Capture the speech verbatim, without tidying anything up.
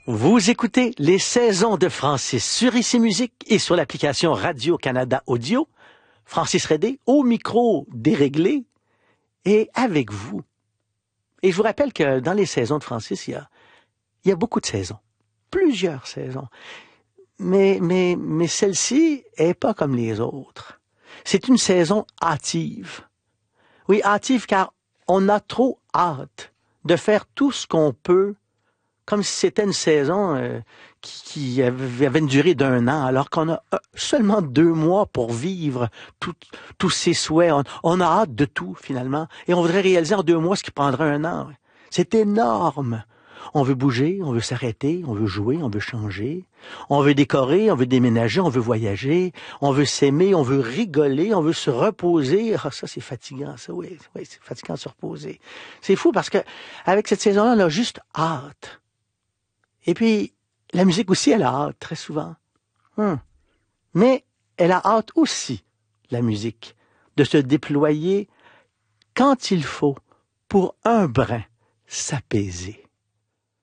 Vous écoutez les saisons de Francis sur Ici Musique et sur l'application Radio-Canada Audio. Francis Redé au micro déréglé et avec vous. Et je vous rappelle que dans les saisons de Francis, il y a, il y a beaucoup de saisons, plusieurs saisons. Mais, mais, mais celle-ci est pas comme les autres. C'est une saison hâtive. Oui, hâtive car on a trop hâte de faire tout ce qu'on peut, comme si c'était une saison euh, qui, qui avait, avait une durée d'un an, alors qu'on a euh, seulement deux mois pour vivre tout, tous ces souhaits. On, on a hâte de tout, finalement, et on voudrait réaliser en deux mois ce qui prendrait un an. C'est énorme. On veut bouger, on veut s'arrêter, on veut jouer, on veut changer, on veut décorer, on veut déménager, on veut voyager, on veut s'aimer, on veut rigoler, on veut se reposer. Ah, ça, c'est fatigant, ça, oui, oui, c'est fatigant de se reposer. C'est fou parce que avec cette saison-là, on a juste hâte. Et puis, la musique aussi, elle a hâte, très souvent. Hum. Mais elle a hâte aussi, la musique, de se déployer quand il faut pour un brin s'apaiser.